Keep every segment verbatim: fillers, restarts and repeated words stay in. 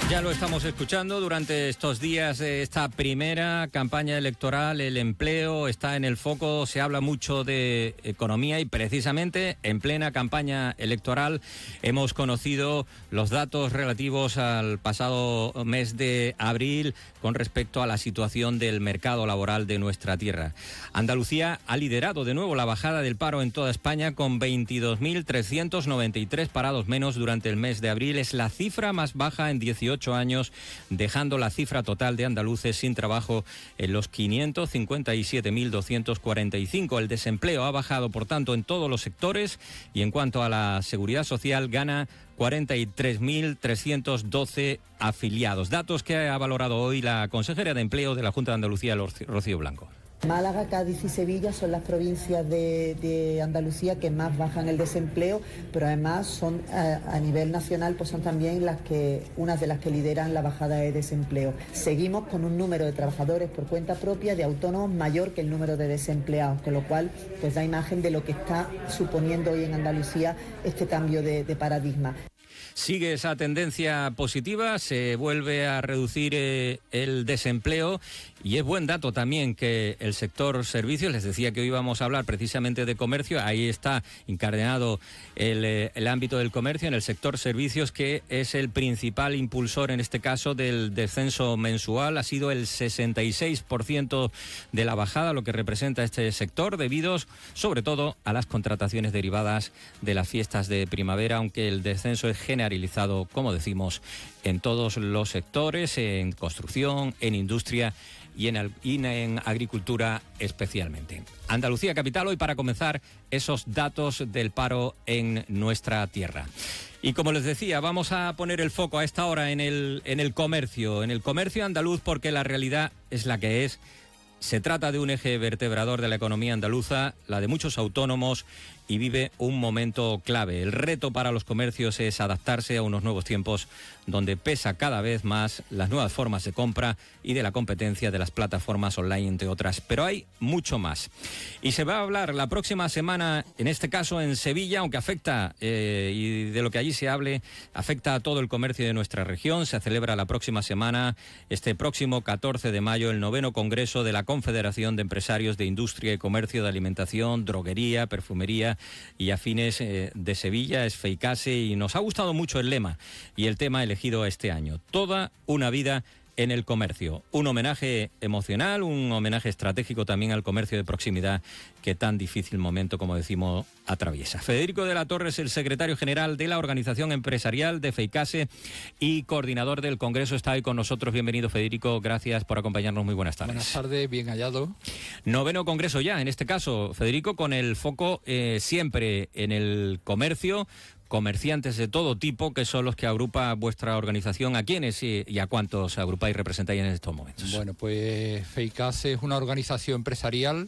Ya lo estamos escuchando durante estos días de esta primera campaña electoral. El empleo está en el foco, se habla mucho de economía y precisamente en plena campaña electoral hemos conocido los datos relativos al pasado mes de abril con respecto a la situación del mercado laboral de nuestra tierra. Andalucía ha liderado de nuevo la bajada del paro en toda España con veintidós mil trescientos noventa y tres parados menos durante el mes de abril. Es la cifra más baja en dieciocho años, dejando la cifra total de andaluces sin trabajo en los quinientos cincuenta y siete mil doscientos cuarenta y cinco. El desempleo ha bajado, por tanto, en todos los sectores y en cuanto a la seguridad social gana cuarenta y tres mil trescientos doce afiliados. Datos que ha valorado hoy la consejera de Empleo de la Junta de Andalucía, Rocío Blanco. Málaga, Cádiz y Sevilla son las provincias de, de Andalucía que más bajan el desempleo, pero además son a, a nivel nacional pues son también las que unas de las que lideran la bajada de desempleo. Seguimos con un número de trabajadores por cuenta propia de autónomos mayor que el número de desempleados, con lo cual pues da imagen de lo que está suponiendo hoy en Andalucía este cambio de, de paradigma. Sigue esa tendencia positiva, se vuelve a reducir eh, el desempleo y es buen dato también que el sector servicios, les decía que hoy íbamos a hablar precisamente de comercio, ahí está encadenado el, eh, el ámbito del comercio en el sector servicios, que es el principal impulsor en este caso del descenso mensual. Ha sido el sesenta y seis por ciento de la bajada, lo que representa este sector, debido sobre todo a las contrataciones derivadas de las fiestas de primavera, aunque el descenso es generalizado, como decimos, en todos los sectores, en construcción, en industria y en, y en agricultura especialmente. Andalucía Capital hoy para comenzar esos datos del paro en nuestra tierra. Y como les decía, vamos a poner el foco a esta hora en el, en el comercio, en el comercio andaluz, porque la realidad es la que es. Se trata de un eje vertebrador de la economía andaluza, la de muchos autónomos, y vive un momento clave. El reto para los comercios es adaptarse a unos nuevos tiempos donde pesa cada vez más las nuevas formas de compra y de la competencia de las plataformas online, entre otras. Pero hay mucho más. Y se va a hablar la próxima semana, en este caso en Sevilla, aunque afecta, eh, y de lo que allí se hable, afecta a todo el comercio de nuestra región. Se celebra la próxima semana, este próximo catorce de mayo, el noveno Congreso de la Confederación de Empresarios de Industria y Comercio de Alimentación, Droguería, Perfumería y Afines eh, de Sevilla, es FEICASE, y nos ha gustado mucho el lema y el tema elegido este año: toda una vida en el comercio. Un homenaje emocional, un homenaje estratégico también al comercio de proximidad que tan difícil momento, como decimos, atraviesa. Federico de la Torre es el secretario general de la Organización Empresarial de FEICASE y coordinador del Congreso. Está hoy con nosotros. Bienvenido, Federico. Gracias por acompañarnos. Muy buenas tardes. Buenas tardes, bien hallado. Noveno Congreso ya, en este caso, Federico, con el foco eh, siempre en el comercio. Comerciantes de todo tipo, que son los que agrupa vuestra organización. ¿A quiénes y, y a cuántos agrupáis y representáis en estos momentos? Bueno, pues FEICASE es una organización empresarial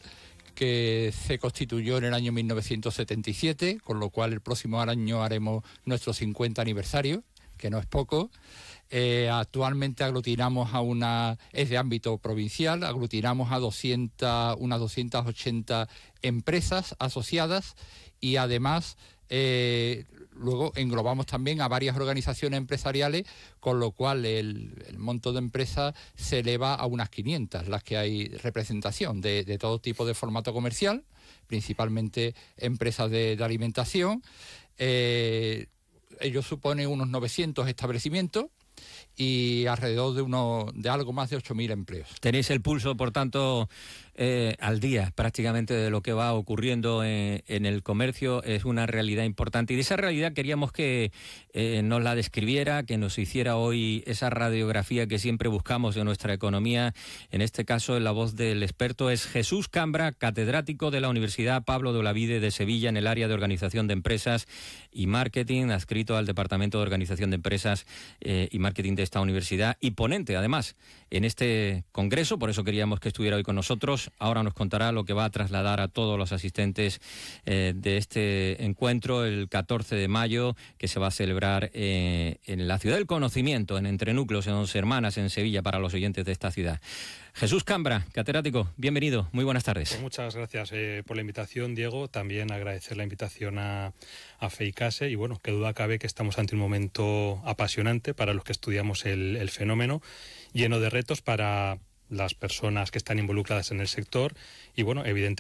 que se constituyó en el año mil novecientos setenta y siete, con lo cual el próximo año haremos nuestro cincuenta aniversario, que no es poco. Eh, actualmente aglutinamos a una, es de ámbito provincial, aglutinamos a doscientas, unas doscientas ochenta empresas asociadas y además eh, luego englobamos también a varias organizaciones empresariales, con lo cual el, el monto de empresas se eleva a unas quinientas, las que hay representación de, de todo tipo de formato comercial, principalmente empresas de, de alimentación. Eh, ellos suponen unos novecientos establecimientos y alrededor de uno de algo más de ocho mil empleos. Tenéis el pulso, por tanto, eh, al día prácticamente de lo que va ocurriendo en, en el comercio. Es una realidad importante, y de esa realidad queríamos que eh, nos la describiera, que nos hiciera hoy esa radiografía que siempre buscamos de nuestra economía. En este caso, en la voz del experto es Jesús Cambra, catedrático de la Universidad Pablo de Olavide de Sevilla en el área de Organización de Empresas y Marketing, adscrito al Departamento de Organización de Empresas eh, y Marketing de esta universidad, y ponente además en este congreso. Por eso queríamos que estuviera hoy con nosotros. Jesús ahora nos contará lo que va a trasladar a todos los asistentes eh, de este encuentro el catorce de mayo, que se va a celebrar eh, en la ciudad del conocimiento, en Entrenúcleos, en Once Hermanas, en Sevilla, para los oyentes de esta ciudad. Jesús Cambra, catedrático, bienvenido, muy buenas tardes. Pues muchas gracias eh, por la invitación, Diego. También agradecer la invitación a, a FEICASE y bueno, qué duda cabe que estamos ante un momento apasionante para los que estudiamos el, el fenómeno, lleno de retos para las personas que están involucradas en el sector y bueno, evidentemente